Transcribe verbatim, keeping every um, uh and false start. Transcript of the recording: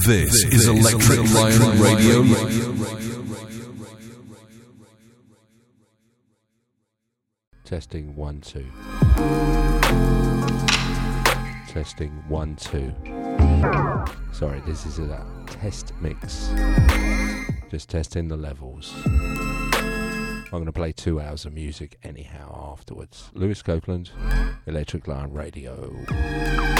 This, this is Electric, Electric Lion, Lion Radio. Radio. Testing one, two. Testing one, two. Sorry, this is a test mix. Just testing the levels. I'm going to play two hours of music anyhow afterwards. Lewis Copeland, Electric Lion Radio.